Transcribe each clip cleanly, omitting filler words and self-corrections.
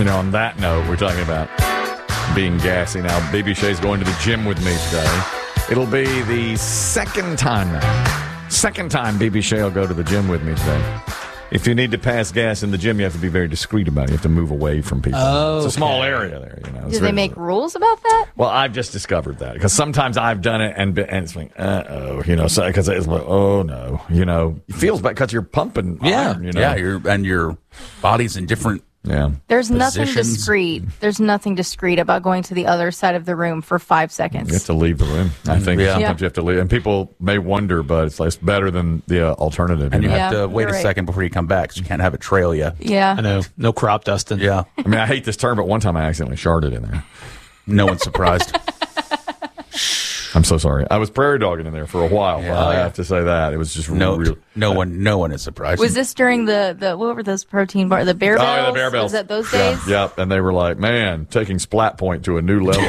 on that note, we're talking about being gassy. Now, BB Shea's going to the gym with me today. It'll be the second time now. Second time BB Shea will go to the gym with me today. If you need to pass gas in the gym, you have to be very discreet about it. You have to move away from people. It's a small area there. Do they make rules about that? Well, I've just discovered that because sometimes I've done it and it's like, because it's like, oh no, it feels bad because you're pumping. Iron, your body's in different. Yeah. There's nothing positions. discreet. There's nothing discreet about going to the other side of the room for 5 seconds. You have to leave the room. I think Yeah. sometimes you have to leave. And people may wonder, but it's better than the alternative. And you Yeah, have to wait you're a right. second before you come back because you can't have it trail you. Yeah. I know. No crop dusting. Yeah. I mean, I hate this term, but one time I accidentally sharted in there. No one's surprised. I'm so sorry. I was prairie dogging in there for a while. Yeah. I have to say that. It was just No one is surprised. Was this during the what were those protein bars? The Bear Bells? Oh, yeah, the Bear Bells. Was that those days? Yeah. And they were like, man, taking Splat Point to a new level.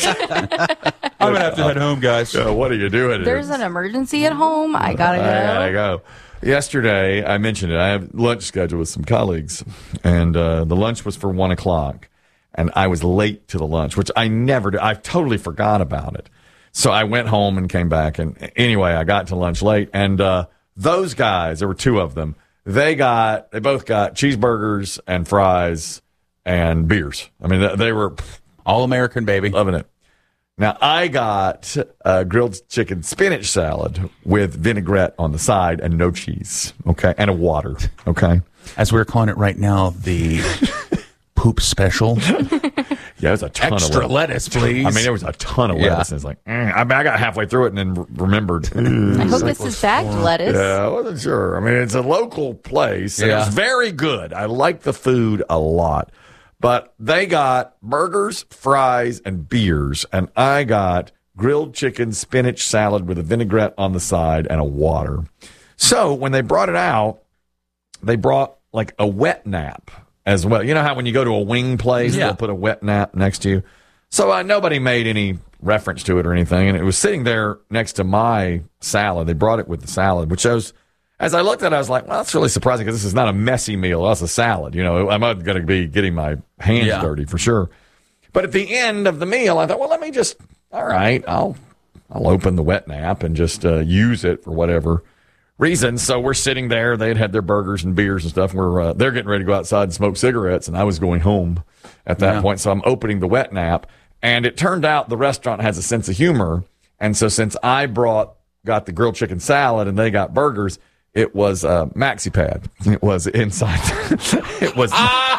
I'm gonna have to head home, guys. What are you doing? There's an emergency at home. I gotta go. I gotta go. Yesterday, I mentioned it. I have lunch scheduled with some colleagues, and the lunch was for 1:00, and I was late to the lunch, which I never do. I totally forgot about it. So I went home and came back, and anyway, I got to lunch late, and those guys, there were two of them. They both got cheeseburgers and fries and beers. I mean, they were All American, baby. loving it. Now, I got a grilled chicken spinach salad with vinaigrette on the side and no cheese, okay, and a water, okay? As we're calling it right now, the poop special. Yeah, it was a ton Extra of lettuce, please. I mean, there was a ton of Yeah. lettuce. And it's like, I got halfway through it and then remembered. I hope this is bagged lettuce. Yeah, I wasn't sure. I mean, it's a local place. And It Yeah. was very good. I like the food a lot. But they got burgers, fries, and beers. And I got grilled chicken spinach salad with a vinaigrette on the side and a water. So when they brought it out, they brought like a wet nap as well. You know how when you go to a wing place, Yeah. they'll put a wet nap next to you? So nobody made any reference to it or anything. And it was sitting there next to my salad. They brought it with the salad, which shows, as I looked at it, I was like, well, that's really surprising because this is not a messy meal. That's a salad. I'm not going to be getting my hands dirty for sure. But at the end of the meal, I thought, well, let me just, all right, I'll open the wet nap and just use it for whatever reason. So we're sitting there. They had their burgers and beers and stuff. They're getting ready to go outside and smoke cigarettes, and I was going home at that point. So I'm opening the wet nap, and it turned out the restaurant has a sense of humor. And so since I got the grilled chicken salad and they got burgers, it was a maxi pad. It was inside. It was.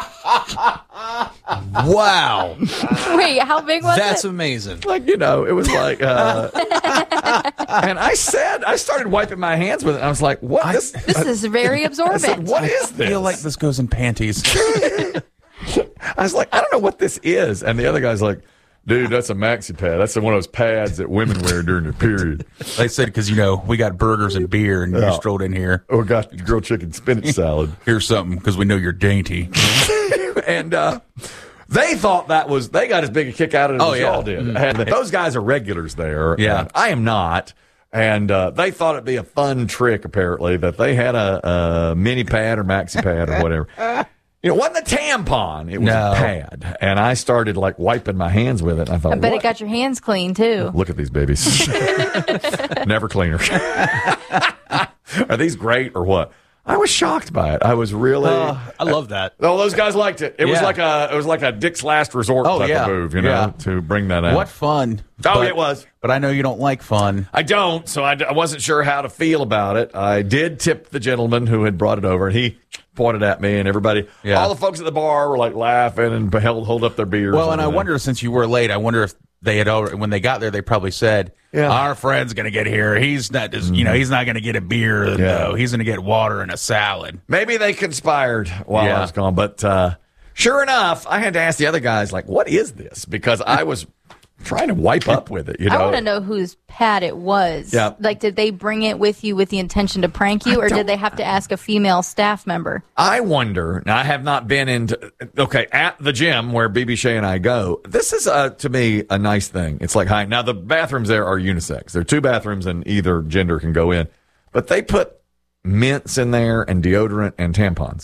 Wow. Wait, how big was That's it? amazing. Like, it was like, and I started wiping my hands with it. And I was like, what? This is very I absorbent. said, what is this? I feel like this goes in panties. I was like, I don't know what this is. And the other guy's like, dude, that's a maxi pad. That's one of those pads that women wear during their period. They said because we got burgers and beer, and you strolled in here. Or got the grilled chicken spinach salad. Here's something because we know you're dainty. And they thought they got as big a kick out of it as y'all did. And those guys are regulars there. Yeah. And I am not. And they thought it'd be a fun trick, apparently, that they had a mini pad or maxi pad or whatever. It wasn't a tampon. It was a pad. And I started like wiping my hands with it. And I thought, I bet what? it got your hands clean too. Look at these babies. Never cleaner. Are these great or what? I was shocked by it. I was really. I love that. Oh, those guys liked it. It was Yeah. like a Dick's Last Resort type of move, to bring that out. What fun. It was. But I know you don't like fun. I don't, so I wasn't sure how to feel about it. I did tip the gentleman who had brought it over, and he pointed at me, and everybody, all the folks at the bar were like laughing and hold up their beers. Well, and I wonder, since you were late, I wonder if they had already, when they got there, they probably said, our friend's going to get here. He's not just, he's not going to get a beer. No, he's going to get water and a salad. Maybe they conspired while I was gone, but sure enough, I had to ask the other guys, like, what is this? Because I was trying to wipe up with it, I want to know whose pad it was. Yeah. Like, did they bring it with you with the intention to prank you, or did they have to ask a female staff member? I wonder. Now, I have not been at the gym where BB Shea and I go. This is, to me, a nice thing. It's like, hi. Now, the bathrooms there are unisex. There are two bathrooms and either gender can go in. But they put mints in there and deodorant and tampons.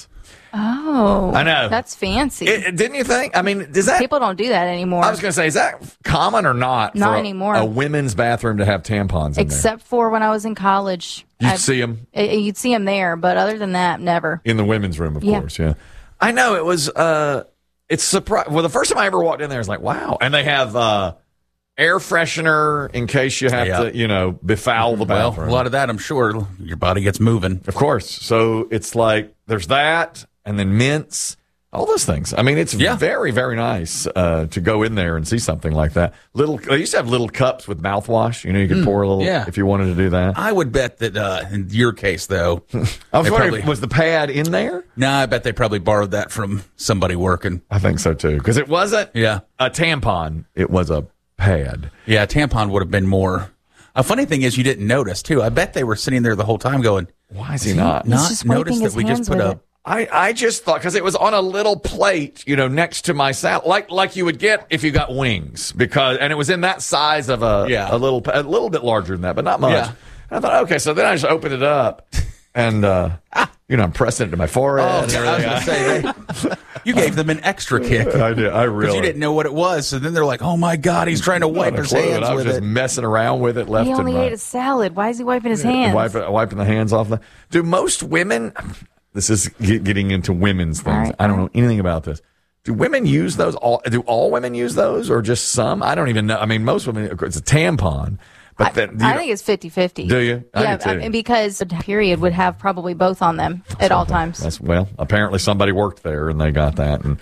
Oh, I know. That's fancy. Didn't you think? I mean, does that? People don't do that anymore. I was going to say, is that common or not? Not for anymore. A women's bathroom to have tampons in Except for when I was in college. You'd see them? You'd see them there, but other than that, never. In the women's room, of course, yeah. I know, it was, it's surprising. Well, the first time I ever walked in there, I was like, wow. And they have air freshener in case you have to, befoul the bathroom. Well, a lot of that, I'm sure, your body gets moving. Of course. So it's like, there's that, and then mints. All those things. I mean, it's very, very nice to go in there and see something like that. They used to have little cups with mouthwash. You could pour a little if you wanted to do that. I would bet that in your case, though, I was wondering, was the pad in there? No, I bet they probably borrowed that from somebody working. I think so too, because it wasn't a tampon; it was a pad. Yeah, a tampon would have been more. A funny thing is, you didn't notice too. I bet they were sitting there the whole time going, "Why is he not just notice that we just put a." I just thought, because it was on a little plate, next to my salad, like you would get if you got wings, and it was in that size of a little bit larger than that, but not much. Yeah. And I thought, okay, so then I just opened it up, and I'm pressing it to my forehead. I was going to say, you gave them an extra kick. I did. I really. Because you didn't know what it was, so then they're like, "Oh my God, he's trying to wipe his hands with it." I was just messing around with it left and right. He only ate a salad. Why is he wiping his hands? Wiping the hands off. Do most women? This is getting into women's things. Right. I don't know anything about this. Do women use those? Do all women use those, or just some? I don't even know. I mean, most women, it's a tampon. But I think it's 50-50. Do you? Yeah, because the period would have probably both on them at all times. Apparently somebody worked there and they got that. And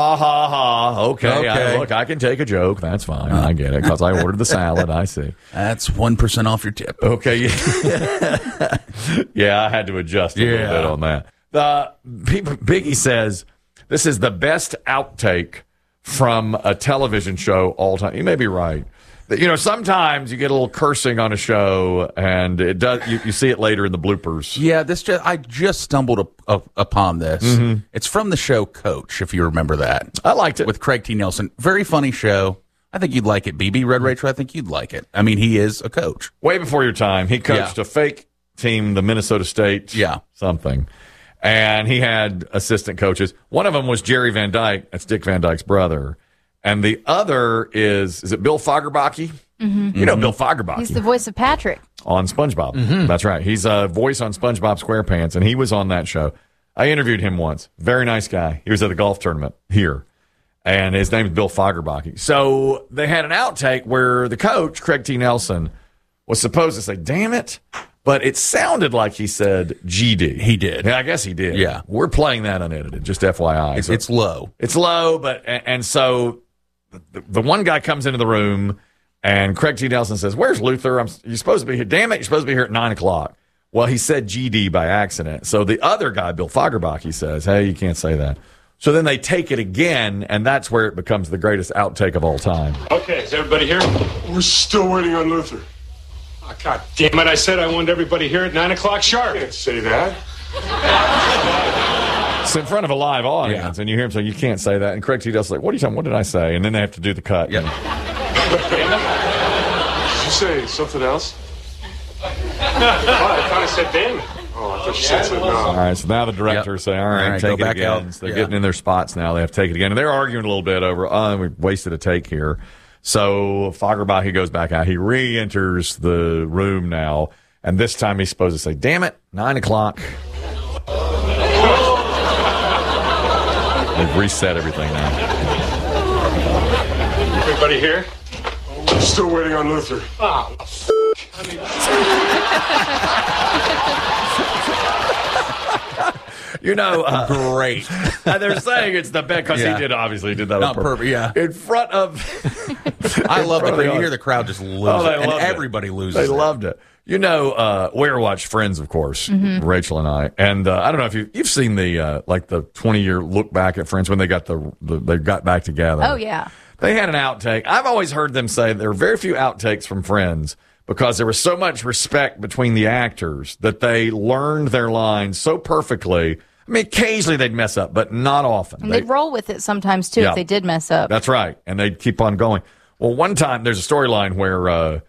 okay. Look, I can take a joke. That's fine. I get it because I ordered the salad. I see. That's 1% off your tip. Okay. Yeah, I had to adjust a little bit on that. Biggie says this is the best outtake from a television show all time. You may be right. Sometimes you get a little cursing on a show, and it does. You see it later in the bloopers. Yeah, I just stumbled upon this. Mm-hmm. It's from the show Coach, if you remember that. I liked it with Craig T. Nelson. Very funny show. I think you'd like it, BB Red Rachel. I think you'd like it. I mean, he is a coach. Way before your time, he coached a fake team, the Minnesota State. Something. And he had assistant coaches. One of them was Jerry Van Dyke. That's Dick Van Dyke's brother. And the other is it Bill Fagerbakke? Mm-hmm. You know Bill Fagerbakke. He's the voice of Patrick. On SpongeBob. Mm-hmm. That's right. He's a voice on SpongeBob SquarePants, and he was on that show. I interviewed him once. Very nice guy. He was at the golf tournament here, and his name is Bill Fagerbakke. So they had an outtake where the coach, Craig T. Nelson, was supposed to say, "Damn it." But it sounded like he said GD. He did. Yeah, I guess he did. Yeah. We're playing that unedited, just FYI. It's low. It's low, and so the one guy comes into the room, and Craig T. Nelson says, "Where's Luther? You're supposed to be here. Damn it, you're supposed to be here at 9 o'clock. Well, he said GD by accident. So the other guy, Bill Fagerbakke, says, "Hey, you can't say that." So then they take it again, and that's where it becomes the greatest outtake of all time. Okay, is everybody here? We're still waiting on Luther. Oh, God damn it, I said I wanted everybody here at 9 o'clock sharp. You can't say that. It's in front of a live audience, and you hear him say, "You can't say that." And Craig T. Dell's like, "What are you talking? What did I say?" And then they have to do the cut. Yep. Did you say something else? I thought I said damn it. Oh, I thought you said something else. All right, so now the directors say, all right, take it again. So they're getting in their spots now. They have to take it again. And they're arguing a little bit over, we wasted a take here. So Fagerbakke goes back out. He re-enters the room now. And this time he's supposed to say, "Damn it, 9 o'clock. They've reset everything now. Everybody here? We're still waiting on Luther. Oh, great. They're saying it's the best because he obviously did that on purpose. In front of. I love it. You hear the crowd just lose it, and everybody loses. They loved it. We watched Friends, of course, Rachel and I, and I don't know if you've seen the 20-year look back at Friends when they got they got back together. Oh yeah, they had an outtake. I've always heard them say there are very few outtakes from Friends because there was so much respect between the actors that they learned their lines so perfectly. I mean, occasionally they'd mess up, but not often. And they'd roll with it sometimes too if they did mess up. That's right, and they'd keep on going. Well, one time there's a storyline where.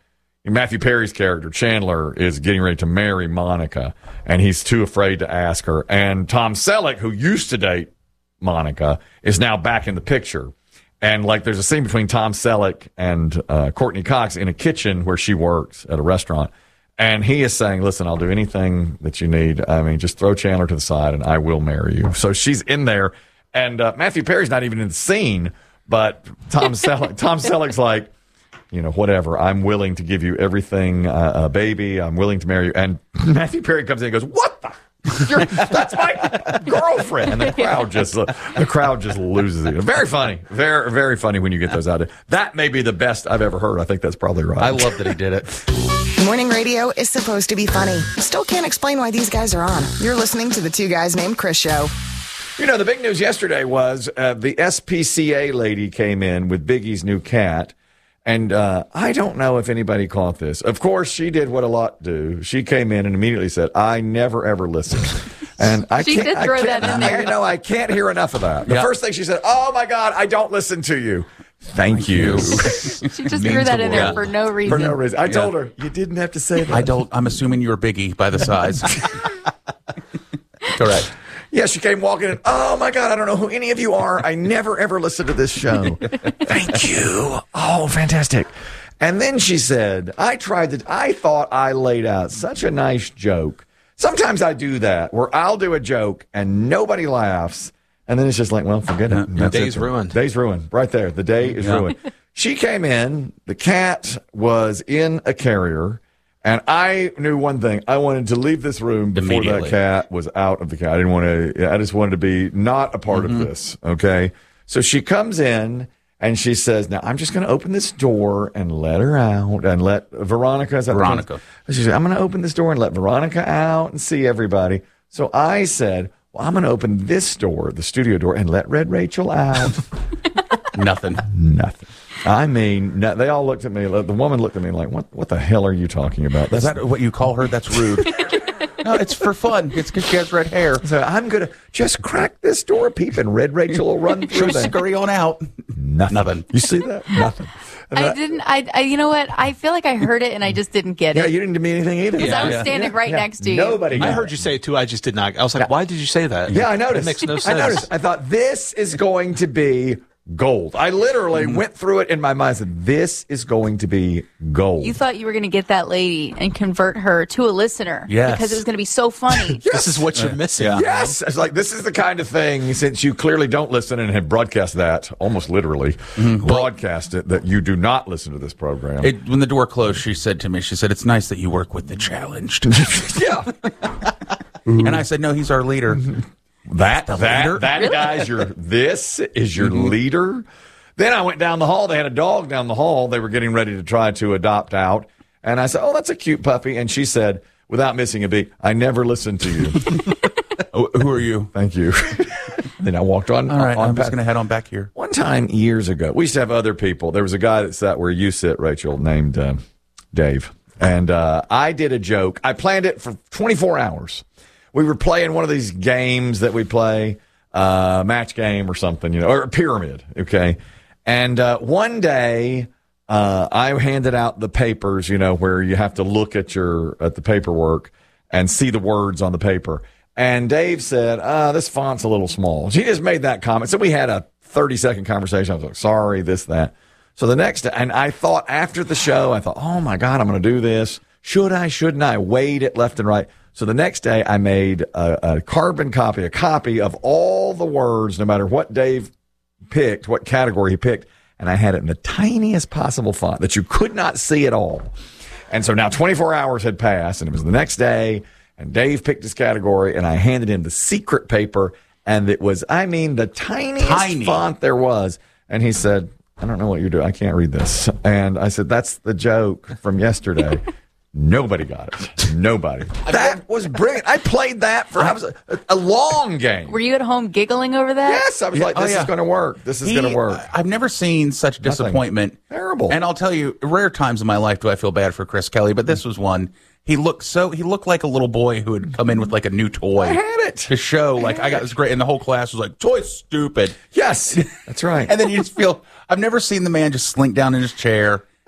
Matthew Perry's character, Chandler, is getting ready to marry Monica, and he's too afraid to ask her. And Tom Selleck, who used to date Monica, is now back in the picture. And like, there's a scene between Tom Selleck and Courtney Cox in a kitchen where she works at a restaurant. And he is saying, listen, I'll do anything that you need. I mean, just throw Chandler to the side and I will marry you. So she's in there. And Matthew Perry's not even in the scene, but Tom Selleck's like, you know, whatever. I'm willing to give you everything, baby. I'm willing to marry you. And Matthew Perry comes in and goes, what the? That's my girlfriend. And the crowd just loses it. Very funny. Very, very funny when you get those out of it. That may be the best I've ever heard. I think that's probably right. I love that he did it. Morning radio is supposed to be funny. Still can't explain why these guys are on. You're listening to the Two Guys Named Chris show. You know, the big news yesterday was the SPCA lady came in with Biggie's new cat. And I don't know if anybody caught this. Of course, she did what a lot do. She came in and immediately said, I never, ever listen. And I She did throw that in there. You know, I can't hear enough of that. The first thing she said, oh, my God, I don't listen to you. Thank you. She just threw that in there for no reason. For no reason. I told her, you didn't have to say that. I'm assuming you're Biggie by the size. Correct. Yeah, she came walking in. Oh, my God, I don't know who any of you are. I never, ever listened to this show. Thank you. Oh, fantastic. And then she said, I thought I laid out such a nice joke. Sometimes I do that, where I'll do a joke and nobody laughs. And then it's just like, well, forget it. The day's ruined. Day's ruined. Right there. The day is ruined. She came in. The cat was in a carrier. And I knew one thing. I wanted to leave this room before that cat was out of the cat. I just wanted to be not a part of this. Okay. So she comes in and she says, now I'm just going to open this door and let her out and let Veronica. She said, I'm going to open this door and let Veronica out and see everybody. So I said, well, I'm going to open this door, the studio door, and let Red Rachel out. Nothing. I mean, they all looked at me. The woman looked at me like, what the hell are you talking about? Is that what you call her? That's rude. No, it's for fun. It's because she has red hair. So I'm going to just crack this door a peep and Red Rachel will run through. She'll scurry on out. Nothing. You see that? Nothing. I didn't. You know what? I feel like I heard it and I just didn't get it. Yeah, you didn't give me anything either. Because I was standing right next to you. Nobody. I heard you say it too. I just did not. I was like, why did you say that? Yeah, I noticed. It makes no sense. I noticed. I thought this is going to be gold. I literally went through it in my mind and said, this is going to be gold. You thought you were going to get that lady and convert her to a listener. Yes. Because it was going to be so funny. Yes. This is what you're missing. Yes. It's like, this is the kind of thing, since you clearly don't listen and have broadcast that, almost literally, broadcast it, that you do not listen to this program. When the door closed, she said to me, it's nice that you work with the challenged. Yeah. And I said, no, he's our leader. That guy's this is your leader. Then I went down the hall. They had a dog down the hall. They were getting ready to try to adopt out. And I said, oh, that's a cute puppy. And she said, without missing a beat, I never listened to you. Who are you? Thank you. Then I walked on. All right, I'm just going to head on back here. One time years ago, we used to have other people. There was a guy that sat where you sit, Rachel, named Dave. And I did a joke. I planned it for 24 hours. We were playing one of these games that we play, match game or something, or a pyramid, okay? And one day, I handed out the papers, where you have to look at the paperwork and see the words on the paper. And Dave said, this font's a little small. He just made that comment. So we had a 30-second conversation. I was like, sorry, this, that. So the next day, and I thought after the show, oh, my God, I'm going to do this. Should I, shouldn't I? Weighed it left and right. So the next day, I made a carbon copy, a copy of all the words, no matter what Dave picked, what category he picked, and I had it in the tiniest possible font that you could not see at all. And so now 24 hours had passed, and it was the next day, and Dave picked his category, and I handed him the secret paper, and it was, the tiniest font there was. And he said, I don't know what you're doing. I can't read this. And I said, that's the joke from yesterday. Nobody got it. Nobody. That was brilliant. I played that for a long game. Were you at home giggling over that? Yes. I was like, this is going to work. This is going to work. I've never seen such disappointment. Terrible. And I'll tell you, rare times in my life do I feel bad for Chris Kelly, but this was one. He looked like a little boy who had come in with like a new toy. I had it. To show, I got this great, and the whole class was like, toy's stupid. Yes. That's right. And then you just feel, I've never seen the man just slink down in his chair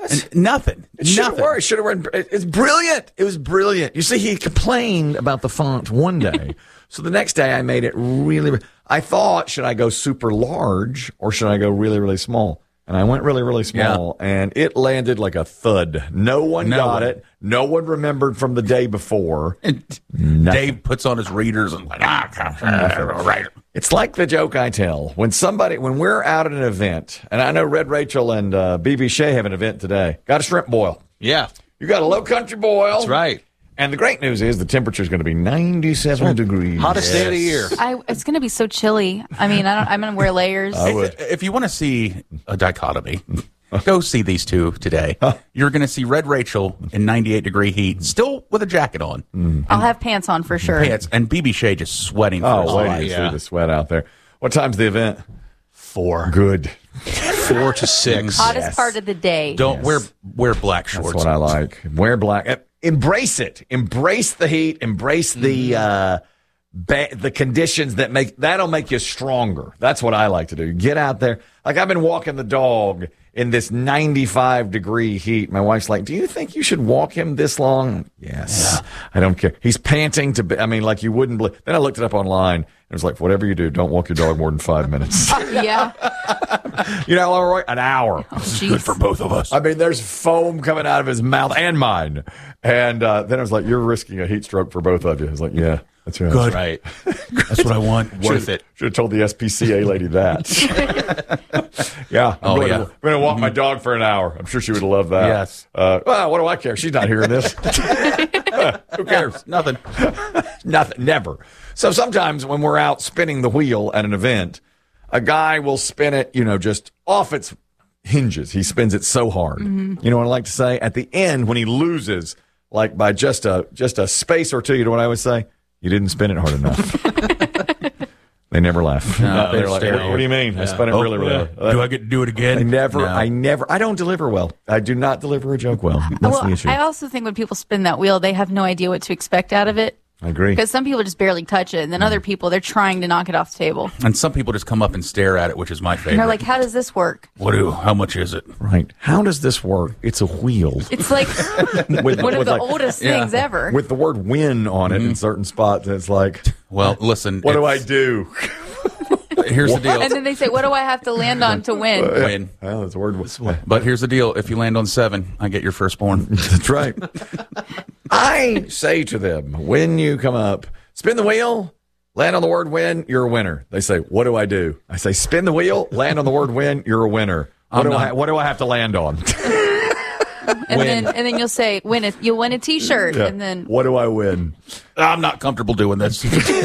What? Nothing. It should have Nothing. worked. It should have worked. It's brilliant. It was brilliant. You see, he complained about the font one day. So the next day I made it really, I thought, should I go super large or should I go really, really small? And I went really, really small, and it landed like a thud. No one got it. No one remembered from the day before. Dave puts on his readers and like, right. It's like the joke I tell. When we're out at an event, and I know Red Rachel and BB Shea have an event today. Got a shrimp boil. Yeah. You got a low country boil. That's right. And the great news is the temperature is going to be 97 degrees. Hottest day of the year. It's going to be so chilly. I mean, I'm going to wear layers. I would. If you want to see a dichotomy, go see these two today. You're going to see Red Rachel in 98-degree heat, still with a jacket on. I'll have pants on for sure. Pants, and BB Shea just sweating. For his Oh, wait life. till you see the sweat out there. What time's the event? 4. Good. 4 to 6. Hottest part of the day. Don't wear black shorts. That's what I like. Wear black. Embrace it. Embrace the heat. Embrace the conditions that'll make you stronger. That's what I like to do. Get out there. Like I've been walking the dog in this 95-degree heat. My wife's like, "Do you think you should walk him this long?" Yes. Yeah. I don't care. He's panting like you wouldn't believe. Then I looked it up online. It was like, whatever you do, don't walk your dog more than 5 minutes. Yeah. You know, Leroy, an hour. Oh, Good for both of us. I mean, there's foam coming out of his mouth and mine. And then I was like, you're risking a heat stroke for both of you. I was like, yeah, that's right. Good. Right. That's what I want. Worth it. Should have told the SPCA lady that. Yeah. I'm going to walk my dog for an hour. I'm sure she would have loved that. Yes. Well, what do I care? She's not hearing this. Who cares? Nothing. Nothing. Never. So sometimes when we're out spinning the wheel at an event, a guy will spin it, just off its hinges. He spins it so hard. Mm-hmm. You know what I like to say? At the end, when he loses, like by just a space or two, you know what I always say? You didn't spin it hard enough. They never laugh. No, they're like, what do you mean? Yeah. I spun it really hard. Do I get to do it again? I don't deliver well. I do not deliver a joke well. That's the issue. I also think when people spin that wheel, they have no idea what to expect out of it. I agree. Because some people just barely touch it, and then other people, they're trying to knock it off the table. And some people just come up and stare at it, which is my favorite. And they're like, how does this work? How much is it? Right. How does this work? It's a wheel. It's like one of the oldest things ever. With the word win on it in certain spots, it's like, well, listen. What do I do? Here's the deal. And then they say, what do I have to land on to win? Win. Well, that's a word. But here's the deal. If you land on 7, I get your firstborn. That's right. I say to them, when you come up, spin the wheel, land on the word win, you're a winner. They say, what do I do? I say, spin the wheel, land on the word win, you're a winner. What do I have to land on? And then you'll say, you'll win a T-shirt. Yeah. And then what do I win? I'm not comfortable doing this.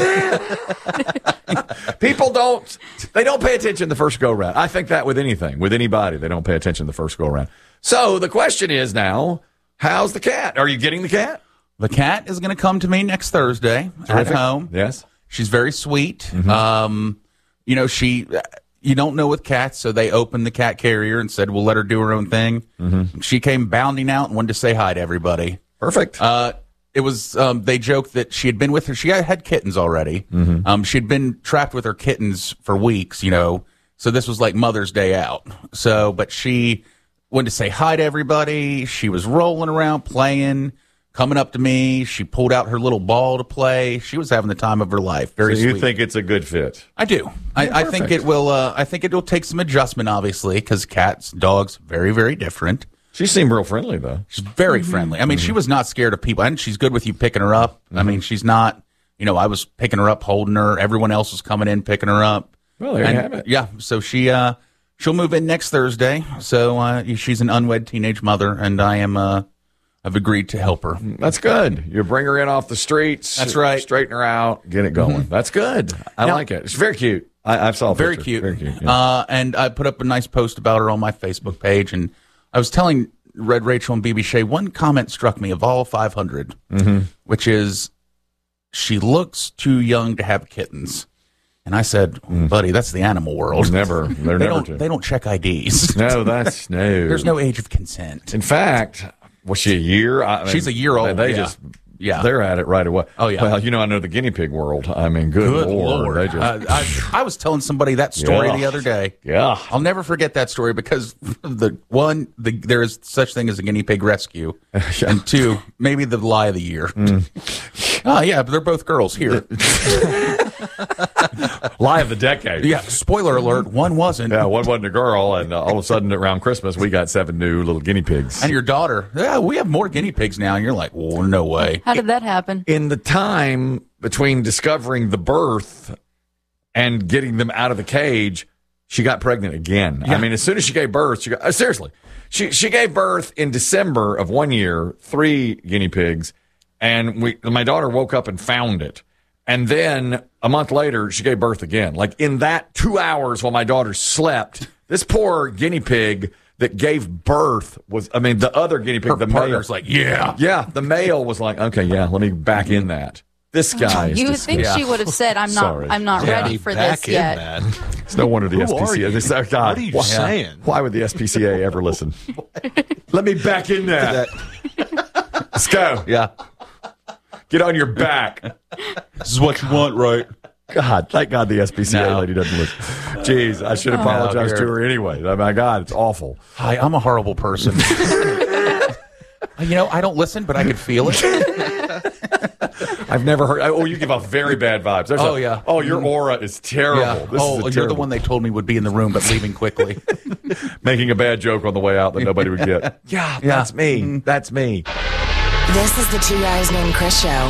People don't pay attention the first go round. I think that with anything, with anybody, they don't pay attention the first go round. So the question is now, how's the cat? Are you getting the cat? The cat is going to come to me next Thursday at home. Yes. She's very sweet. Mm-hmm. You don't know with cats, so they opened the cat carrier and said, we'll let her do her own thing. Mm-hmm. She came bounding out and wanted to say hi to everybody. Perfect. It was, they joked that she had been with her. She had kittens already. Mm-hmm. She'd been trapped with her kittens for weeks, so this was like Mother's Day out. So, but she wanted to say hi to everybody. She was rolling around, playing, coming up to me. She pulled out her little ball to play. She was having the time of her life. Very sweet. You think it's a good fit? I do. I think it will. I think it will take some adjustment, obviously, because cats, dogs, very, very different. She seemed real friendly, though. She's very friendly. I mean, she was not scared of people, and she's good with you picking her up. I mean, she's not. I was picking her up, holding her. Everyone else was coming in, picking her up. Well, there you have it. Yeah. So she'll move in next Thursday. So she's an unwed teenage mother, and I've agreed to help her. That's good. You bring her in off the streets. That's right. Straighten her out. Get it going. Mm-hmm. That's good. I like it. It's very cute. I saw a very picture. cute. Very cute. Yeah. And I put up a nice post about her on my Facebook page, and I was telling Red Rachel and BB Shea, one comment struck me of all 500, which is, she looks too young to have kittens. And I said, buddy, that's the animal world. They're never they don't check IDs. No, that's no. There's no age of consent. In fact, was she a year? She's a year old. They just Yeah. they're at it right away. Oh, yeah. Well, I know the guinea pig world. I mean, good Lord. They just, I was telling somebody that story the other day. Yeah. I'll never forget that story because there is such thing as a guinea pig rescue, and two, maybe the lie of the year. Oh yeah, but they're both girls here. lie of the decade. Yeah, spoiler alert, one wasn't. Yeah, one wasn't a girl, and all of a sudden around Christmas we got 7 new little guinea pigs. And your daughter, yeah, we have more guinea pigs now, and you're like, well, no way. How did that happen? In the time between discovering the birth and getting them out of the cage, she got pregnant again. Yeah. I mean, as soon as she gave birth, seriously, she gave birth in December of one year, 3 guinea pigs, and my daughter woke up and found it. And then a month later, she gave birth again. Like in that 2 hours while my daughter slept, this poor guinea pig that gave birth the other guinea pig, the partner's male, like, yeah. Yeah, the male was like, okay, yeah, let me back in that. This guy is You would just, think she would have said, "I'm Sorry. not ready for this yet." it's no wonder the Who are you? SPCA. God, What are you saying? Why would the SPCA ever listen? Let me back in that. Let's go. Yeah. Get on your back. This is what you want, right? God, thank God the SPCA No. lady doesn't listen. Jeez, I should apologize to her anyway. Oh, my God, it's awful. Hi, I'm a horrible person. I don't listen, but I could feel it. I've never heard. Oh, you give off very bad vibes. Yeah. Oh, your aura is terrible. Yeah. This is You're the terrible. one they told me would be in the room, but leaving quickly. Making a bad joke on the way out that nobody would get. Yeah, that's me. That's me. This is the Two Guys Named Chris show.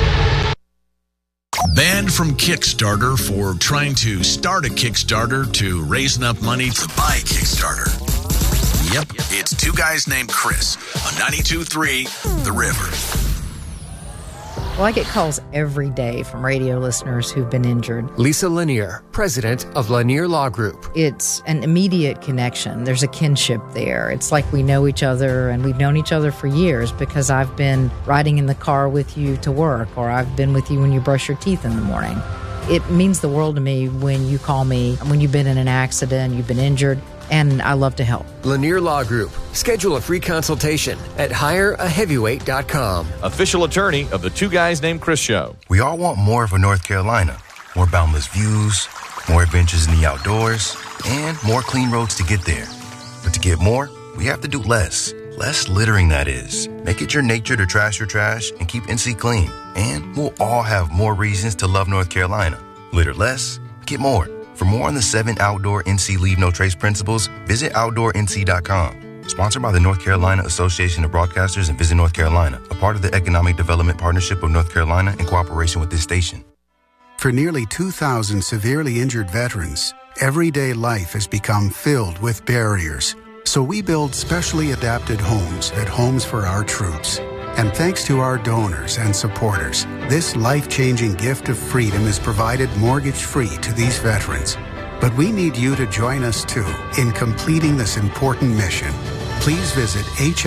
Banned from Kickstarter for trying to start a Kickstarter to raise enough money to buy a Kickstarter. Yep, it's Two Guys Named Chris on 92.3 The River. Well, I get calls every day from radio listeners who've been injured. Lisa Lanier, president of Lanier Law Group. It's an immediate connection. There's a kinship there. It's like we know each other, and we've known each other for years because I've been riding in the car with you to work, or I've been with you when you brush your teeth in the morning. It means the world to me when you call me, when you've been in an accident, you've been injured, and I love to help. Lanier Law Group. Schedule a free consultation at hireaheavyweight.com. Official attorney of the Two Guys Named Chris show. We all want more of a North Carolina. More boundless views, more adventures in the outdoors, and more clean roads to get there. But to get more, we have to do less. Less littering, that is. Make it your nature to trash your trash and keep NC clean. And we'll all have more reasons to love North Carolina. Litter less, get more. For more on the 7 outdoor NC Leave No Trace principles, visit OutdoorNC.com. Sponsored by the North Carolina Association of Broadcasters and Visit North Carolina, a part of the Economic Development Partnership of North Carolina in cooperation with this station. For nearly 2,000 severely injured veterans, everyday life has become filled with barriers. So we build specially adapted homes at Homes for Our Troops. And thanks to our donors and supporters, this life-changing gift of freedom is provided mortgage-free to these veterans. But we need you to join us, too, in completing this important mission. Please visit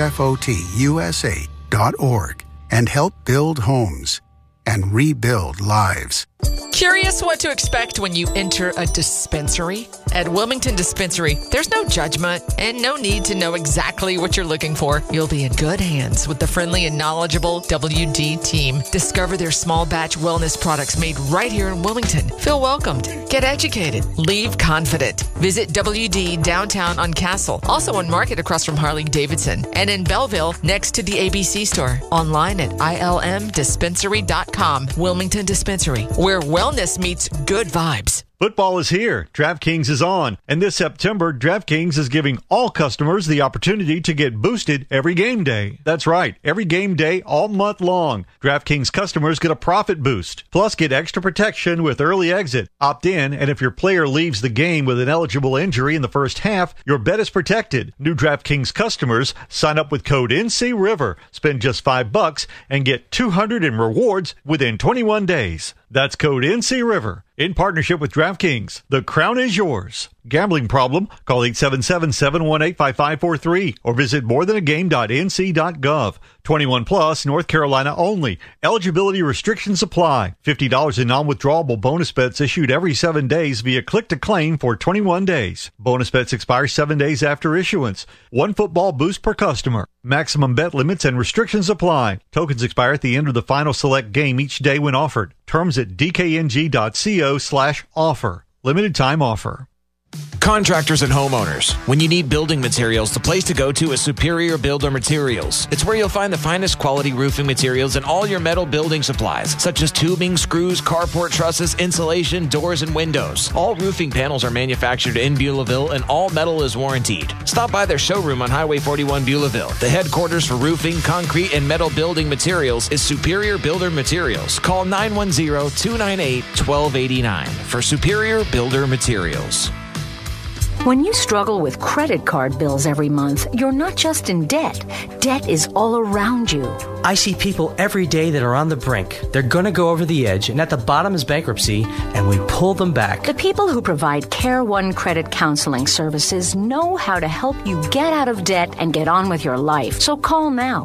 hfotusa.org and help build homes and rebuild lives. Curious what to expect when you enter a dispensary? At Wilmington Dispensary, there's no judgment and no need to know exactly what you're looking for. You'll be in good hands with the friendly and knowledgeable WD team. Discover their small batch wellness products made right here in Wilmington. Feel welcomed. Get educated. Leave confident. Visit WD downtown on Castle, also on Market across from Harley-Davidson, and in Belleville next to the ABC store. Online at ilmdispensary.com. Wilmington Dispensary, where wellness meets good vibes. Football is here. DraftKings is on. And this September, DraftKings is giving all customers the opportunity to get boosted every game day. That's right. Every game day, all month long. DraftKings customers get a profit boost. Plus, get extra protection with early exit. Opt in, and if your player leaves the game with an eligible injury in the first half, your bet is protected. New DraftKings customers sign up with code NCRiver. Spend just $5 and get $200 in rewards within 21 days. That's code NCRiver. In partnership with DraftKings, the crown is yours. Gambling problem? Call 877-718-5543 or visit morethanagame.nc.gov. 21 plus, North Carolina only. Eligibility restrictions apply. $50 in non-withdrawable bonus bets issued every 7 days via click to claim for 21 days. Bonus bets expire 7 days after issuance. One football boost per customer. Maximum bet limits and restrictions apply. Tokens expire at the end of the final select game each day when offered. Terms at dkng.co/offer. Limited time offer. Contractors and homeowners, when you need building materials, the place to go to is Superior Builder Materials. It's where you'll find the finest quality roofing materials and all your metal building supplies, such as tubing, screws, carport trusses, insulation, doors, and windows. All roofing panels are manufactured in Beulahville, and all metal is warrantied. Stop by their showroom on Highway 41 Beulahville. The headquarters for roofing, concrete, and metal building materials is Superior Builder Materials. Call 910-298-1289 for Superior Builder Materials. When you struggle with credit card bills every month, you're not just in debt. Debt is all around you. I see people every day that are on the brink. They're going to go over the edge, and at the bottom is bankruptcy, and we pull them back. The people who provide Care One Credit Counseling Services know how to help you get out of debt and get on with your life. So call now,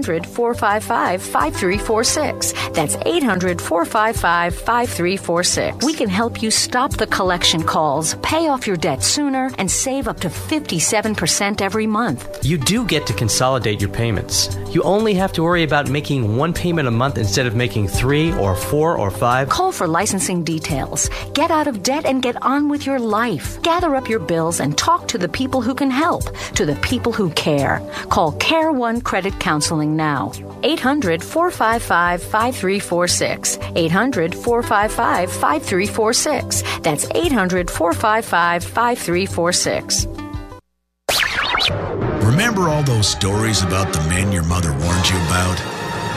800-455-5346. That's 800-455-5346. We can help you stop the collection calls, pay off your debt sooner, and save up to 57% every month. You do get to consolidate your payments. You only have to worry about making one payment a month instead of making 3 or 4 or 5. Call for licensing details. Get out of debt and get on with your life. Gather up your bills and talk to the people who can help, to the people who care. Call Care One Credit Counseling now. 800-455-5346. 800-455-5346. That's 800-455-5346. Remember all those stories about the men your mother warned you about?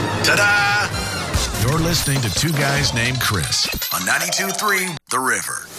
Ta-da! You're listening to Two Guys Named Chris on 92.3 The River.